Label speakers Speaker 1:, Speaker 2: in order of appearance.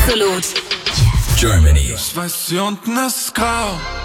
Speaker 1: Absolut.
Speaker 2: Germany.
Speaker 3: Ich weiß, hier unten ist grau.